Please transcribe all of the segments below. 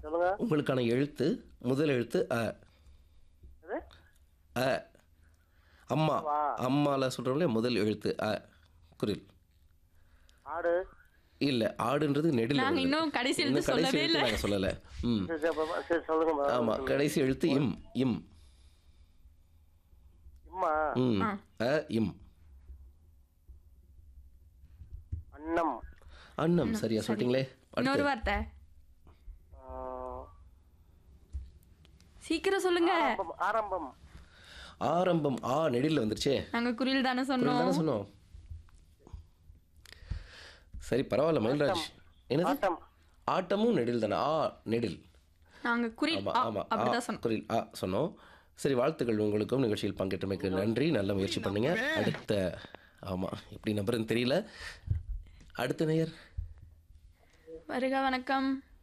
சொல்லுங்க. உங்களுக்கான எழுத்து முதல் எழுத்து அ. எது? அ. அம்மா. வா. அம்மால சொல்கிறோம்ல முதல் எழுத்து அ. குரில். ஆடு. இல்லை, ஆடுன்றது நெடில். நாங்க இன்னும் கடைசி எழுத்து கடைசி சொல்லவே எழுத்து இல்லை. நாங்கள் சொல்லலை. ம். சரி சொல்லுங்க. ஆமாம், கடைசி எழுத்து இம். இம். இம்மா. ம். அ இம். அன்னம். அன்னம். சரியா சொல்லிட்டீங்களே. இன்னொரு அடுத்து வார்த்தை ஆ, சீக்கிரம் சொல்லுங்க. ஆரம்பம். ஆரம்பம். ஆரம்பம். ஆ நெடில் வந்துருச்சே. நாங்க குரில் தானே குரில் தானே சொன்னோம். சொன்னோம். சரி, பரவாயில்ல மயில்ராஜ். என்னது? ஆட்டம். ஆட்டமும் நெடில் தானே. ஆ நெடில். நாங்க குரில் ஆமாம் ஆமாம். அப்படிதான் சொன்னோம். குரில் ஆ சொன்னோம். சரி, வாழ்த்துக்கள் உங்களுக்கும் நிகழ்ச்சியில் பங்கேற்றமைக்கு நன்றி. நல்ல முயற்சி பண்ணீங்க. அடுத்த ஆமாம் எப்படி நம்புறதுன்னு தெரியல. அடுத்த நேயர். வருக வணக்கம்.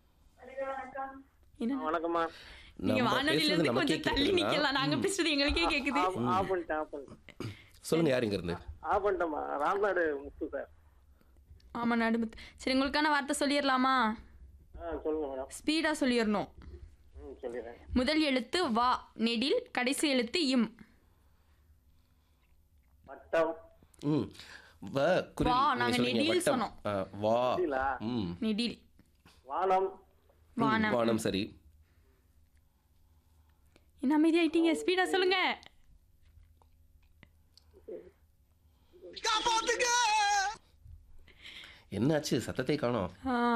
என்ன? வணக்கம்மா. நீங்க நம்ம வானொலியில பேசுறது இருந்து நமக்கே கொஞ்சம் தள்ளி கேட்குதுங்களா? நிக்கலாம். நாங்க பேசுறது எங்களுக்கே கேக்குது. ஆஃப் பண்ணிட்டேன். சொல்லுங்க, யார் இங்க இருந்து? ஆஃப் பண்ணிட்டேம்மா. Ramnad Muthu sir. ஆமா நடுமுத்து. சரி, உங்களுக்கான வார்த்தை சொல்லிடலாமா? சொல்லுங்க மேடம். ஸ்பீடா சொல்லிடணும். சொல்லிடுறேன். முதல் எழுத்து வா நெடில், கடைசி எழுத்து இம். வட்டம். ம். வ குரில். வா, நீங்க நாங்க சொல்றீங்க நெடில் வட்டம். சொன்னோம். வா. நெடிலா? ம். நெடில். வானம். வானம். வானம். சரி. என்ன அமைதியாயிட்டீங்க? ஸ்பீடா சொல்லுங்க. என்னாச்சு? சத்தத்தை காணோம்.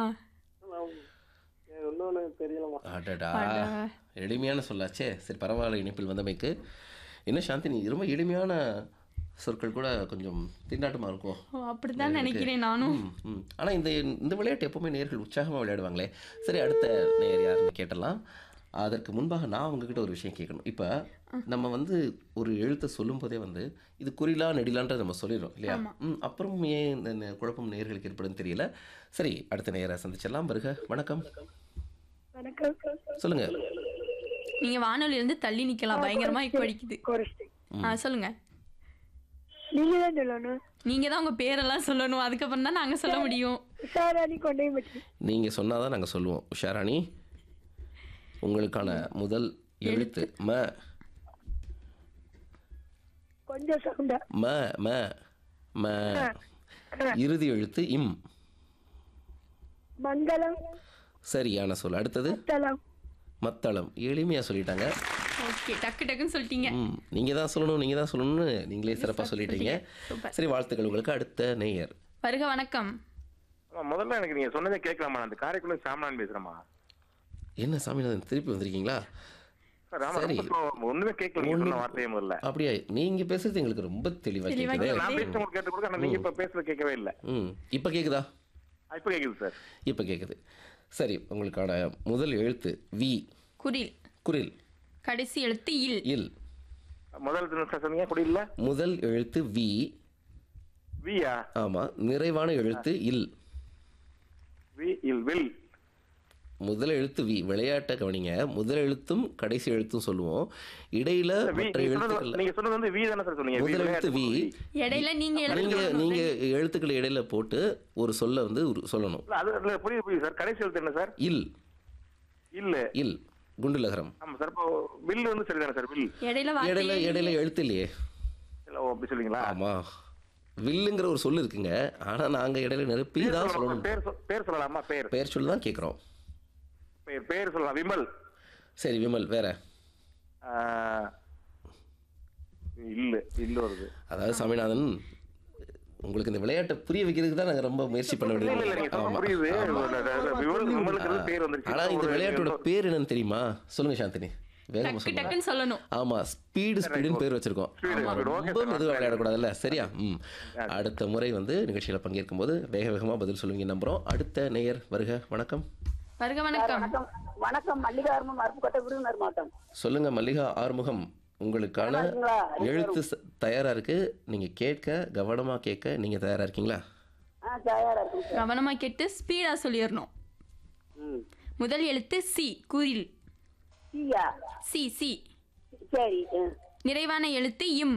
இன்னொன்னு தெரியலமா. அடடா, அடா. எளிமையான சொல்லாச்சே. சரி, பரவாயில்ல இணைப்பில் வந்தமைக்கு. என்ன சாந்தினி, ரொம்ப எளிமையான சொற்கள் கூட கொஞ்சம் திண்டாட்டமாக இருக்கும். ஓ, அப்படிதான் நினைக்கிறேன் நானும். ஆனால் இந்த விளையாட்டு எப்போவுமே நேயர்கள் உற்சாகமாக விளையாடுவாங்களே. சரி, அடுத்த நேயர் யாருன்னு கேட்டலாம். அதற்கு முன்பாக நான் உங்ககிட்ட ஒரு விஷயம் கேட்கணும். இப்போ நம்ம வந்து ஒரு எழுத்தை சொல்லும் போதே வந்து இது குறிலா நெடிலான்றது நம்ம சொல்லிடுறோம் இல்லையா? அப்புறம் ஏன் இந்த குழப்பம் நேயர்களுக்கு ஏற்படுன்னு தெரியல. சரி, அடுத்த நேயரை சந்திச்சிடலாம். வருக வணக்கம். வணக்கம். சொல்லுங்க. நீங்க வானொலியில இருந்து தள்ளி நிக்கலாம். பயங்கரமா இப்போ அடிக்குது. சொல்லுங்க. நீங்க தான் சொல்லணும். நீங்க தான் உங்க பேரெல்லாம் சொல்லணும். அதுக்கப்புறம் தான் நாங்க சொல்ல முடியும். உஷாராணி கொண்டையம்பட்டி. நீங்கள் சொன்னால் தான் நாங்கள் சொல்லுவோம். உஷாராணி, உங்களுக்கான முதல் எழுத்து ம. கொஞ்சம் சவுண்டா. ம ம ம. இறுதி எழுத்து இம். மங்களம். சரியான சொல். அடுத்தது தலம். மத்தளம். எளிமையாக சொல்லிட்டாங்க. ஓகே, டக்கு டக்குன்னு சொல்லிட்டீங்க. நீங்கள் தான் சொல்லணும்னு நீங்களே சிறப்பாக சொல்லிட்டீங்க. சூப்பர். சரி, வாழ்த்துக்கள் உங்களுக்கு. அடுத்த நேயர். வருக வணக்கம். முதல்ல எனக்கு நீங்க சொன்னதே கேட்கலாமா? அந்த காரைக்குள்ள சாமனான் பேசுறேமா? என்ன சாமிநாதன், திருப்பி வந்திருக்கீங்களா? சரி, ஒண்ணுமே கேட்கல வார்த்தையே முதல்ல. அப்படியா? நீங்கள் பேசுறது எங்களுக்கு ரொம்ப தெளிவாக கேட்குது. நான் பேசுறது கேட்டு கொடுக்க, ஆனா நீங்க இப்ப பேசுறது கேட்கவே இல்லை. இப்போ கேட்குதா? இப்ப கேக்குது சார். இப்போ கேட்குது. சரி, உங்களுக்கான முதல் எழுத்து வி. குரில். குரில். கடைசி எழுத்து இல். இல். முதல் சொன்னீங்க குடியில. முதல் எழுத்து வி. வியா? ஆமாம். நிறைவான எழுத்து இல். We will will. முதல் எழுத்து வி. விளையாட்டை கவனிங்க. முதல் எழுத்தும் கடைசி எழுத்தும் சொல்லுவோம். இடையில மற்ற எழுத்துக்கள். நீங்க சொன்னது வந்து வி தானே சார் சொன்னீங்க? முதல் எழுத்து வி. இடையில நீங்க நீங்க எழுத்துக்களை இடையில போட்டு ஒரு சொல்ல வந்து சொல்லணும். அது புரியுது சார். கடைசி எழுத்து என்ன சார்? இல். இல்ல. இல். குண்டுலகரம். ஆமா சார். இப்போ வில் வந்து சரிதானே சார்? வில் இடையில எழுத்து இல்லையே. அப்படி சொல்லுங்களா? ஆமா, வில்லுங்கிற ஒரு சொல்லு இருக்குங்க. ஆனா நாங்க இடையில நிரப்பி தான் சொல்லணும். பேர் சொல்லலாமா? பேர் சொல்லி தான் கேட்குறோம். பேர் சொல்லலாம். விமல். சரி, விமல். வேற? இல்ல வருது. அதாவது சாமிநாதன், உங்களுக்கு இந்த விளையாட்டை புரிய வைக்கிறதுக்கு தான் நாங்கள் ரொம்ப முயற்சி பண்ண வேண்டியது. ஆனா இந்த விளையாட்டோட பேர் என்னன்னு தெரியுமா? சொல்லுங்க சாந்தினி, வேகமா சொல்லுங்க. சொல்லணும். ஆமா, ஸ்பீடுன்னு பேர் வச்சிருக்கோம். ரொம்ப மெதுவாக விளையாடக்கூடாதுல்ல. சரியா? அடுத்த முறை வந்து நிகழ்ச்சியில் பங்கேற்கும் போது வேகமா பதில் சொல்லுவீங்க நம்புறோம். அடுத்த நேயர். வருக வணக்கம். வருக வணக்கம். வணக்கம். மல்லிகா ஆறுமுகம், அருப்புக்கோட்டை, விருதுநகர் மாவட்டம். சொல்லுங்க மல்லிகா ஆறுமுகம், உங்களுக்கான எழுத்து தயாரா இருக்கு. நீங்க கவனமா கேட்க நீங்க தயாரா இருக்கீங்களா? தயாரா இருக்கு. கவனமா கேட்டு ஸ்பீடா சொல்லிடணும். முதல் எழுத்து சி. குரில். C C. சரி. நிறைவான எழுத்து இம்.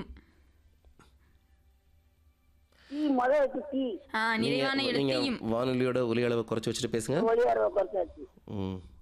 முதல் எழுத்து சி. நிறைவான எழுத்து இம். வானொலியோட ஒலி அளவை குறைச்சு வச்சுட்டு பேசுங்க. ஒலி அளவை குறைச்சாச்சு.